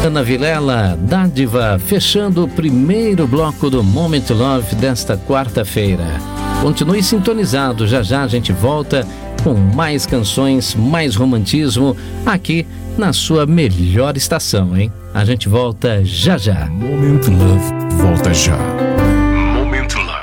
Ana Vilela, Dádiva, fechando o primeiro bloco do Moment Love desta quarta-feira. Continue sintonizado, já já a gente volta com mais canções, mais romantismo, aqui na sua melhor estação, hein? A gente volta já já. Moment Love volta já. Moment Love.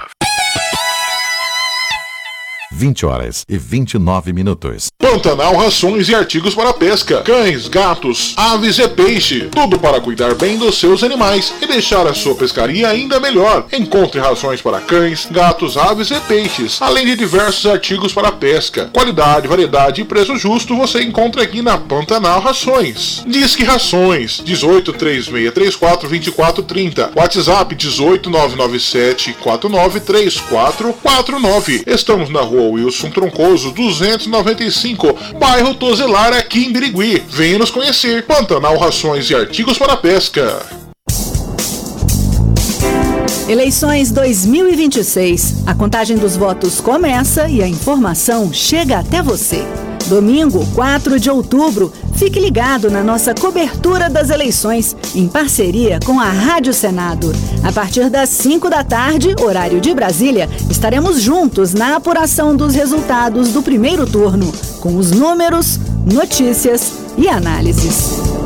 20h29. Pantanal Rações e Artigos para Pesca. Cães, gatos, aves e peixe. Tudo para cuidar bem dos seus animais e deixar a sua pescaria ainda melhor. Encontre rações para cães, gatos, aves e peixes, além de diversos artigos para pesca. Qualidade, variedade e preço justo você encontra aqui na Pantanal Rações. Disque Rações 1836342430. WhatsApp 18997493449. Estamos na rua Wilson Troncoso 295, bairro Tozelar, aqui em Birigui. Venha nos conhecer. Pantanal Rações e Artigos para Pesca. Eleições 2026. A contagem dos votos começa e a informação chega até você. Domingo, 4 de outubro, fique ligado na nossa cobertura das eleições, em parceria com a Rádio Senado. A partir das 5 da tarde, horário de Brasília, estaremos juntos na apuração dos resultados do primeiro turno, com os números, notícias e análises.